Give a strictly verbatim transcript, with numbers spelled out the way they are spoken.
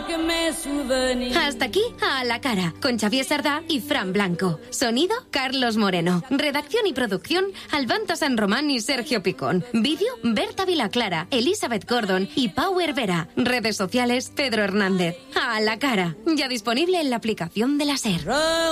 Hasta aquí, A la cara, con Xavier Sardá y Fran Blanco. Sonido, Carlos Moreno. Redacción y producción, Albanta San Román y Sergio Picón. Vídeo, Berta Vilaclara, Elizabeth Gordon y Pau Hervera. Redes sociales, Pedro Hernández. A la cara, ya disponible en la aplicación de la SER.